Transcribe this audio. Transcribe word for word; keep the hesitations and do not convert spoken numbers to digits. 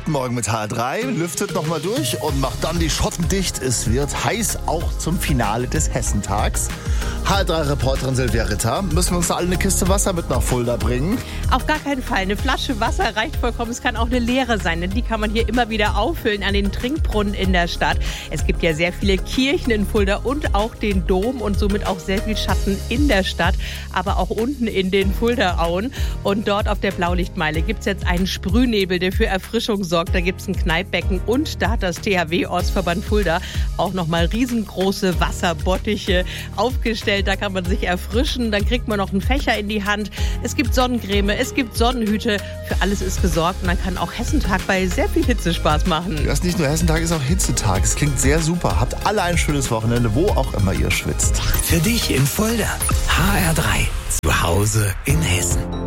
Guten Morgen mit H R drei, lüftet nochmal durch und macht dann die Schotten dicht. Es wird heiß, auch zum Finale des Hessentags. H R drei-Reporterin Silvia Ritter, müssen wir uns da alle eine Kiste Wasser mit nach Fulda bringen? Auf gar keinen Fall. Eine Flasche Wasser reicht vollkommen. Es kann auch eine leere sein, denn die kann man hier immer wieder auffüllen an den Trinkbrunnen in der Stadt. Es gibt ja sehr viele Kirchen in Fulda und auch den Dom und somit auch sehr viel Schatten in der Stadt, aber auch unten in den Fuldaauen. Und dort auf der Blaulichtmeile gibt es jetzt einen Sprühnebel, der für Erfrischung sorgt. Da gibt es ein Kneippbecken und da hat das T H W-Ortsverband Fulda auch nochmal riesengroße Wasserbottiche aufgestellt. Da kann man sich erfrischen. Dann kriegt man noch einen Fächer in die Hand. Es gibt Sonnencreme, es gibt Sonnenhüte. Für alles ist gesorgt und dann kann auch Hessentag bei sehr viel Hitze Spaß machen. Das ist nicht nur Hessentag, ist auch Hitzetag. Es klingt sehr super. Habt alle ein schönes Wochenende, wo auch immer ihr schwitzt. Für dich in Fulda. H R drei. Zu Hause in Hessen.